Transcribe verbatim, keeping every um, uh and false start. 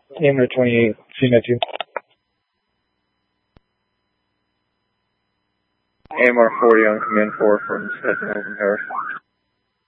AMR twenty-eight, C N two. AMR forty on command four from Sentinel from Harris.